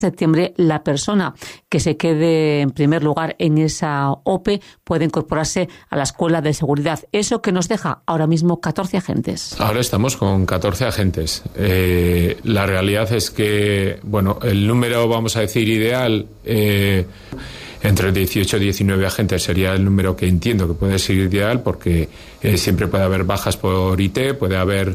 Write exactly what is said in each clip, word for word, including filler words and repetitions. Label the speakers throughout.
Speaker 1: septiembre, la persona que se quede en primer lugar en esa O P E puede incorporarse a la Escuela de Seguridad. Eso que nos deja ahora mismo catorce agentes.
Speaker 2: Ahora estamos con catorce agentes. Eh, la realidad es que, bueno, el número, vamos a decir, ideal, eh, entre dieciocho y diecinueve agentes sería el número que entiendo que puede ser ideal, porque eh, siempre puede haber bajas por I T, puede haber,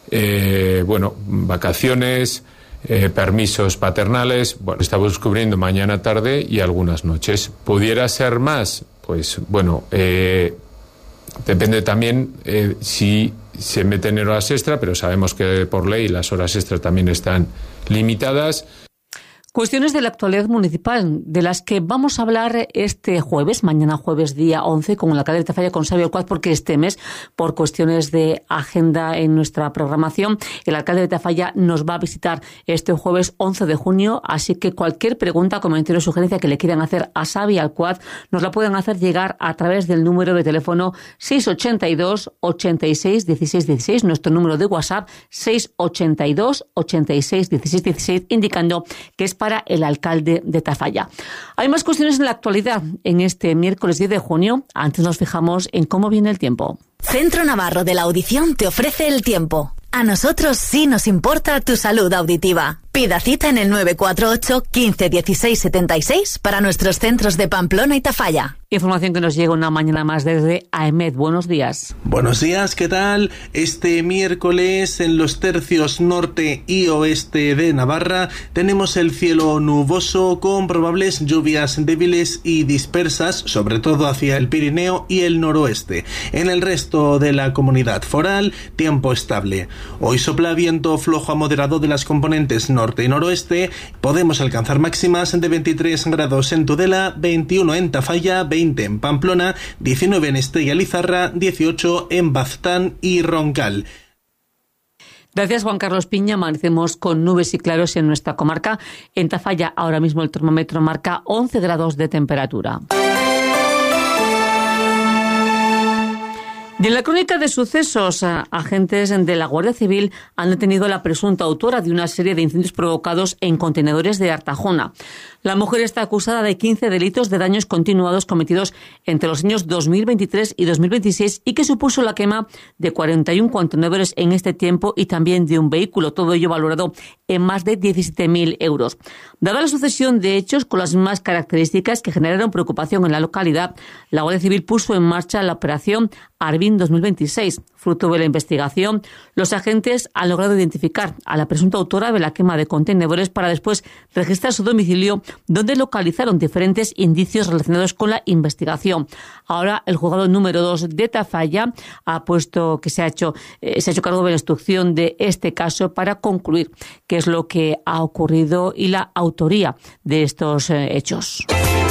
Speaker 2: eh, bueno, vacaciones, Eh, permisos paternales. Bueno, estamos cubriendo mañana, tarde y algunas noches. ¿Pudiera ser más? Pues bueno, eh, depende también eh, si se meten horas extra, pero sabemos que por ley las horas extra también están limitadas.
Speaker 1: Cuestiones de la actualidad municipal, de las que vamos a hablar este jueves, mañana jueves día once, con el alcalde de Tafalla, con Xavi Alcuaz, porque este mes, por cuestiones de agenda en nuestra programación, el alcalde de Tafalla nos va a visitar este jueves once de junio, así que cualquier pregunta, comentario o sugerencia que le quieran hacer a Xavi Alcuaz, nos la pueden hacer llegar a través del número de teléfono seis ochenta y dos, ochenta y seis, dieciséis dieciséis, nuestro número de WhatsApp seis ochenta y dos, ochenta y seis, dieciséis dieciséis, indicando que es para el alcalde de Tafalla. Hay más cuestiones en la actualidad en este miércoles diez de junio. Antes nos fijamos en cómo viene el tiempo.
Speaker 3: Centro Navarro de la Audición te ofrece el tiempo. A nosotros sí nos importa tu salud auditiva. Pida cita en el nueve cuatro ocho, quince, dieciséis, setenta y seis para nuestros centros de Pamplona y Tafalla.
Speaker 1: Información que nos llega una mañana más desde AEMET. Buenos días.
Speaker 4: Buenos días, ¿qué tal? Este miércoles en los tercios norte y oeste de Navarra tenemos el cielo nuboso con probables lluvias débiles y dispersas, sobre todo hacia el Pirineo y el noroeste. En el resto de la comunidad foral, tiempo estable. Hoy sopla viento flojo a moderado de las componentes norte y noroeste. Podemos alcanzar máximas de veintitrés grados en Tudela, veintiuno en Tafalla, veinte en Pamplona, diecinueve en Estella Lizarra, dieciocho en Baztán y Roncal.
Speaker 1: Gracias, Juan Carlos Piña. Amanecemos con nubes y claros en nuestra comarca. En Tafalla ahora mismo el termómetro marca once grados de temperatura. Y en la crónica de sucesos, agentes de la Guardia Civil han detenido a la presunta autora de una serie de incendios provocados en contenedores de Artajona. La mujer está acusada de quince delitos de daños continuados cometidos entre los años dos mil veintitrés y dos mil veintiséis y que supuso la quema de cuarenta y uno contenedores en este tiempo y también de un vehículo, todo ello valorado en más de diecisiete mil euros. Dada la sucesión de hechos con las mismas características que generaron preocupación en la localidad, la Guardia Civil puso en marcha la operación Arvin dos mil veintiséis. Fruto de la investigación, los agentes han logrado identificar a la presunta autora de la quema de contenedores para después registrar su domicilio, donde localizaron diferentes indicios relacionados con la investigación. Ahora el juzgado número dos de Tafalla ha puesto que se ha hecho eh, se ha hecho cargo de la instrucción de este caso para concluir qué es lo que ha ocurrido y la autoría de estos eh, hechos.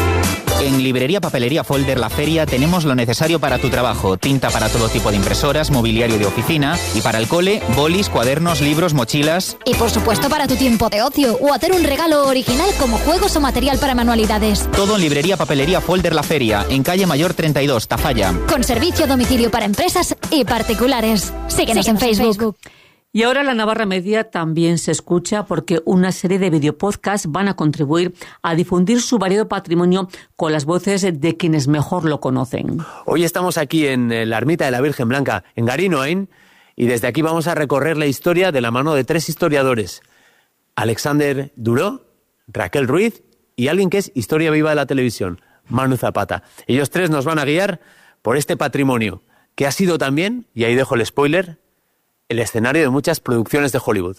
Speaker 5: En Librería Papelería Folder La Feria tenemos lo necesario para tu trabajo. Tinta para todo tipo de impresoras, mobiliario de oficina y para el cole, bolis, cuadernos, libros, mochilas.
Speaker 6: Y por supuesto para tu tiempo de ocio o hacer un regalo original como juegos o material para manualidades.
Speaker 5: Todo en Librería Papelería Folder La Feria, en calle Mayor treinta y dos, Tafalla.
Speaker 6: Con servicio a domicilio para empresas y particulares. Síguenos, Síguenos en Facebook. En Facebook.
Speaker 1: Y ahora la Navarra Media también se escucha porque una serie de videopodcasts van a contribuir a difundir su variado patrimonio con las voces de quienes mejor lo conocen.
Speaker 7: Hoy estamos aquí en la Ermita de la Virgen Blanca, en Garinoain, y desde aquí vamos a recorrer la historia de la mano de tres historiadores. Alexander Duró, Raquel Ruiz y alguien que es historia viva de la televisión, Manu Zapata. Ellos tres nos van a guiar por este patrimonio, que ha sido también, y ahí dejo el spoiler, el escenario de muchas producciones de Hollywood.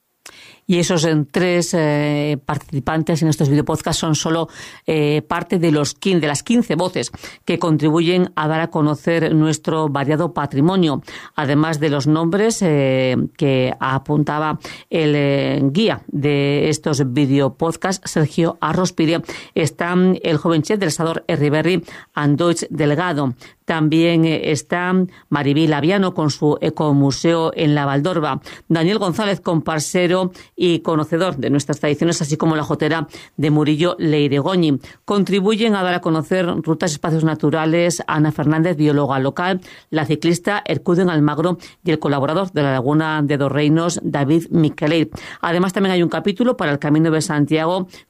Speaker 1: Y esos eh, tres eh, participantes en estos videopodcasts son solo eh, parte de, los quince, de las quince voces que contribuyen a dar a conocer nuestro variado patrimonio. Además de los nombres eh, que apuntaba el eh, guía de estos videopodcasts, Sergio Arrospide, está el joven chef del asador Erriberri, Andoich Delgado. También está Maribí Laviano con su ecomuseo en la Valdorba, Daniel González, comparsero y conocedor de nuestras tradiciones, así como la jotera de Murillo Leiregoñi. Contribuyen a dar a conocer rutas y espacios naturales Ana Fernández, bióloga local, la ciclista Ercuden Almagro y el colaborador de la Laguna de Dos Reinos, David Miqueley. Además, también hay un capítulo para el Camino de Santiago